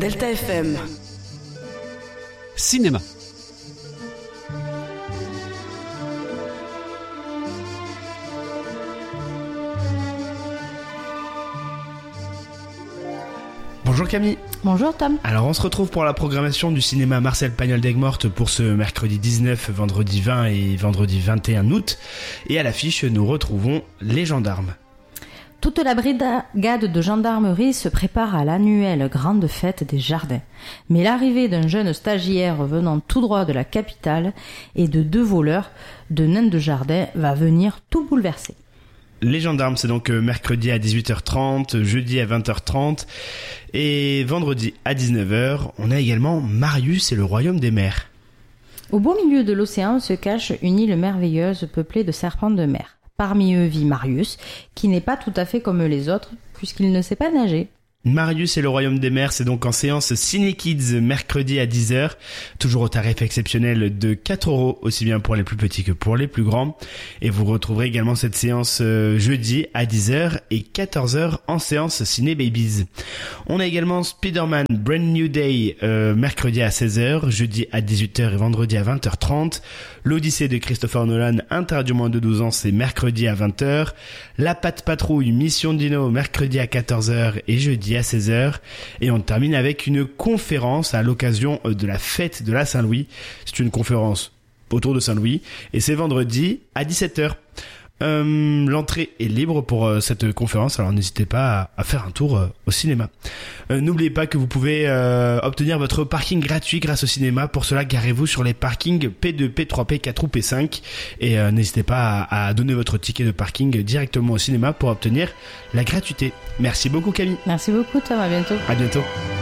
Delta FM. Cinéma. Bonjour Camille. Bonjour Tom. Alors on se retrouve pour la programmation du cinéma Marcel Pagnol d'Aigues-Mortes pour ce mercredi 19, vendredi 20 et vendredi 21 août. Et à l'affiche, nous retrouvons Les Gendarmes. Toute la brigade de gendarmerie se prépare à l'annuelle grande fête des jardins. Mais l'arrivée d'un jeune stagiaire venant tout droit de la capitale et de 2 voleurs de nains de jardin va venir tout bouleverser. Les Gendarmes, c'est donc mercredi à 18h30, jeudi à 20h30 et vendredi à 19h. On a également Marius et le Royaume des Mers. Au beau milieu de l'océan se cache une île merveilleuse peuplée de serpents de mer. Parmi eux vit Marius, qui n'est pas tout à fait comme les autres, puisqu'il ne sait pas nager. Marius et le Royaume des Mers, c'est donc en séance Ciné Kids mercredi à 10h, toujours au tarif exceptionnel de 4€, aussi bien pour les plus petits que pour les plus grands. Et vous retrouverez également cette séance jeudi à 10h et 14h en séance Ciné Babies. On a également Spider-Man Brand New Day mercredi à 16h, jeudi à 18h et vendredi à 20h30. L'Odyssée de Christopher Nolan, interdit aux moins de 12 ans, c'est mercredi à 20h. La Patte Patrouille Mission Dino mercredi à 14h et jeudi à 16h. Et on termine avec une conférence à l'occasion de la fête de la Saint-Louis. C'est une conférence autour de Saint-Louis et c'est vendredi à 17h. L'entrée est libre pour cette conférence, alors n'hésitez pas à faire un tour au cinéma. N'oubliez pas que vous pouvez obtenir votre parking gratuit grâce au cinéma. Pour cela, garez-vous sur les parkings P2, P3, P4 ou P5 et n'hésitez pas à donner votre ticket de parking directement au cinéma pour obtenir la gratuité. Merci beaucoup Camille. Merci beaucoup Tom, à bientôt. À bientôt.